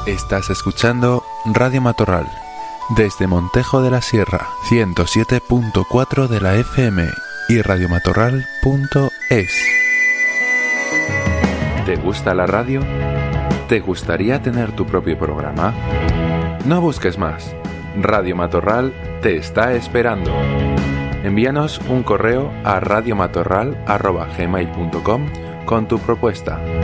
Estás escuchando Radio Matorral, desde Montejo de la Sierra, 107.4 de la FM y radiomatorral.es. ¿Te gusta la radio? ¿Te gustaría tener tu propio programa? No busques más. Radio Matorral te está esperando. Envíanos un correo a radiomatorral@gmail.com con tu propuesta.